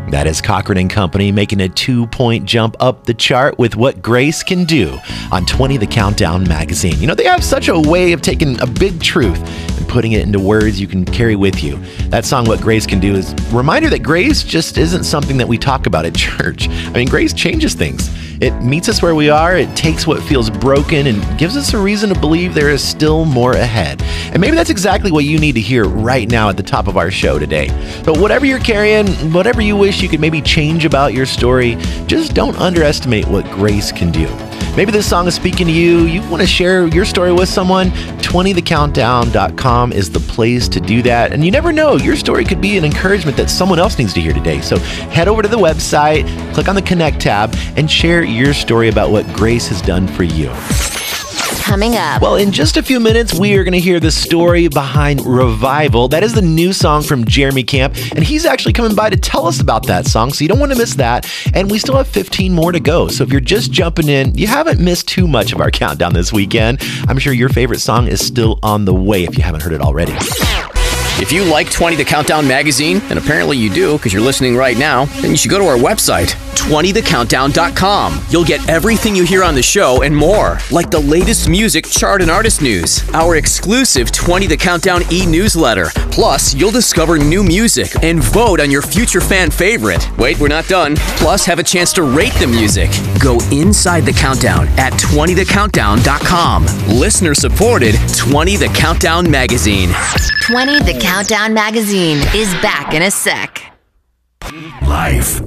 That is Cochran and Company making a 2-point jump up the chart with What Grace Can Do on 20 The Countdown magazine. You know, they have such a way of taking a big truth and putting it into words you can carry with you. That song, What Grace Can Do, is a reminder that grace just isn't something that we talk about at church. I mean, grace changes things. It meets us where we are, it takes what feels broken and gives us a reason to believe there is still more ahead. And maybe that's exactly what you need to hear right now at the top of our show today. But whatever you're carrying, whatever you wish you could maybe change about your story, just don't underestimate what grace can do. Maybe this song is speaking to you. You want to share your story with someone? 20thecountdown.com is the place to do that. And you never know, your story could be an encouragement that someone else needs to hear today. So head over to the website, click on the Connect tab, and share your story about what grace has done for you. Coming up. Well, in just a few minutes, we are going to hear the story behind Revival. That is the new song from Jeremy Camp, and he's actually coming by to tell us about that song, so you don't want to miss that. And we still have 15 more to go, so if you're just jumping in, you haven't missed too much of our countdown this weekend. I'm sure your favorite song is still on the way if you haven't heard it already. If you like 20 The Countdown magazine, and apparently you do because you're listening right now, then you should go to our website, 20thecountdown.com. You'll get everything you hear on the show and more, like the latest music, chart, and artist news, our exclusive 20 The Countdown e-newsletter. Plus, you'll discover new music and vote on your future fan favorite. Wait, we're not done. Plus, have a chance to rate the music. Go inside the countdown at 20thecountdown.com. Listener-supported 20 The Countdown magazine. 20 The Countdown magazine is back in a sec. Life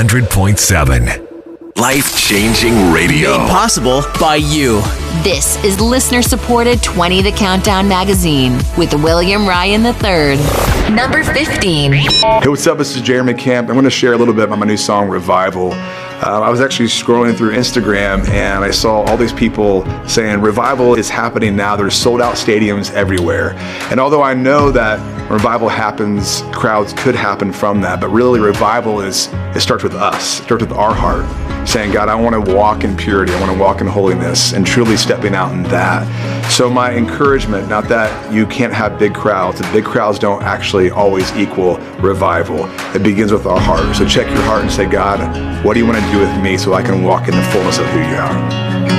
100.7. Life-changing radio. Made possible by you. This is listener-supported 20 The Countdown magazine with William Ryan III. Number 15. Hey, what's up? This is Jeremy Camp. I'm going to share a little bit about my new song, Revival. I was actually scrolling through Instagram and I saw all these people saying revival is happening now. There's sold out stadiums everywhere. And although I know that revival happens, crowds could happen from that, but really revival it starts with us. It starts with our heart, saying, God, I want to walk in purity. I want to walk in holiness and truly stepping out in that. So my encouragement, not that you can't have big crowds. The big crowds don't actually always equal revival. It begins with our heart. So check your heart and say, God, what do you want to do with me so I can walk in the fullness of who you are?